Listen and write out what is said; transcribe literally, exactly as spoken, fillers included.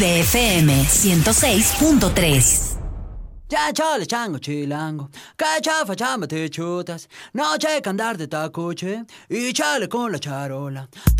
Vive F M ciento seis punto tres. Ya chale chango chilango, que chafa chamba te chutas, no checa andar de tacuche y chale con la charola.